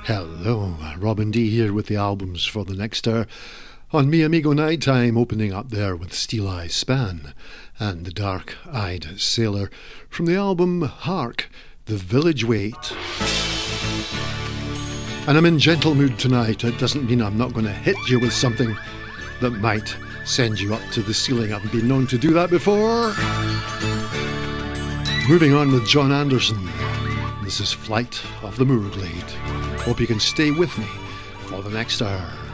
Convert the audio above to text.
Hello, Robin D here with the albums for the next hour. On Mi Amigo Nighttime, opening up there with Steel Eye Span and The Dark Eyed Sailor from the album Hark, The Village Wait. And I'm in gentle mood tonight. It doesn't mean I'm not going to hit you with something that might send you up to the ceiling. I've been known to do that before. Moving on with John Anderson. This is Flight of the Moorglade. Hope you can stay with me for the next hour.